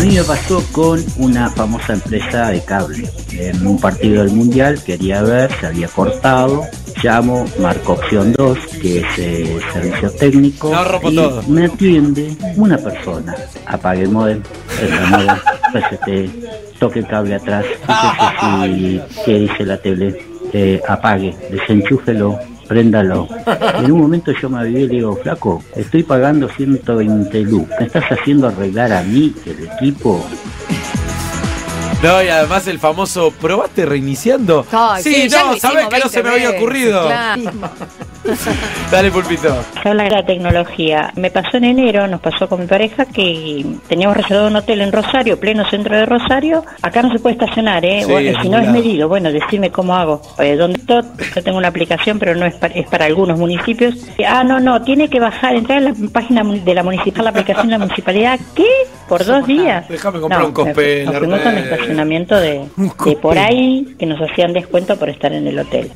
mí me pasó con una famosa empresa de cable. En un partido del Mundial quería ver, se había cortado. Llamo, marco opción 2, que es servicio técnico, y todo. me atiende una persona. Apague el modem, resetee, toque el cable atrás, fíjese qué dice la tele, apague, desenchúfelo, préndalo. En un momento yo me avivé y le digo, flaco, estoy pagando 120 luz, ¿me estás haciendo arreglar a mí el equipo? No, y además el famoso, ¿probaste reiniciando? Ay, sí, no, sabés que no se me había ocurrido. Claro. Dale, Pulpito. Se habla de la tecnología. Me pasó en enero, nos pasó con mi pareja que teníamos reservado un hotel en Rosario, pleno centro de Rosario. Acá no se puede estacionar, Sí, bueno, si no es claro. medido, bueno, decime cómo hago. ¿Dónde estoy? Yo tengo una aplicación, pero no es para algunos municipios. No, tiene que bajar, entrar en la página de la municipal, la aplicación de la municipalidad. ¿Qué? ¿Por 2 días? Déjame comprar un cospel. Nos fuimos a un estacionamiento de por ahí, que nos hacían descuento por estar en el hotel.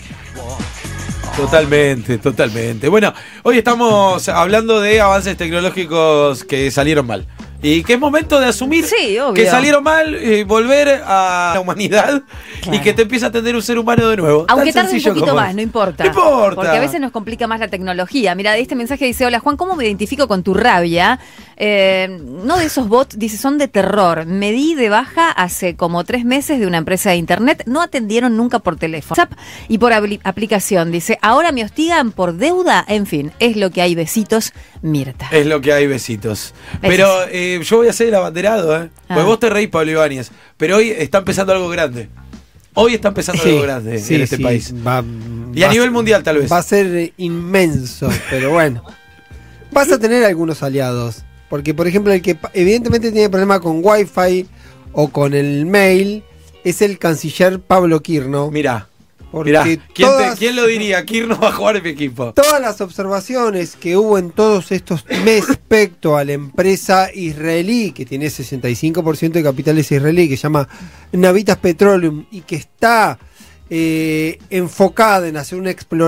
Totalmente. Bueno, hoy estamos hablando de avances tecnológicos que salieron mal. Y que es momento de asumir que salieron mal, volver a la humanidad, claro, y que te empieza a atender un ser humano de nuevo. Aunque tarde un poquito más, no importa. No importa. Porque a veces nos complica más la tecnología. Mira, este mensaje dice, hola Juan, ¿cómo me identifico con tu rabia? No de esos bots, dice, son de terror. Me di de baja hace como 3 meses de una empresa de internet, no atendieron nunca por teléfono, WhatsApp y por aplicación. Dice, ahora me hostigan por deuda. En fin, es lo que hay, besitos, Mirta. Es lo que hay, besitos. Pero yo voy a ser el abanderado, Pues vos te reís, Pablo Ibáñez, pero hoy está empezando algo grande. Algo grande en este país. Y a nivel mundial, tal vez. Va a ser inmenso, pero bueno. Vas a tener algunos aliados. Porque, por ejemplo, el que evidentemente tiene problema con Wi-Fi o con el mail es el canciller Pablo Kirno. Mirá, porque ¿quién lo diría? Kirno va a jugar en mi equipo. Todas las observaciones que hubo en todos estos meses respecto a la empresa israelí, que tiene 65% de capitales israelí, que se llama Navitas Petroleum y que está enfocada en hacer una exploración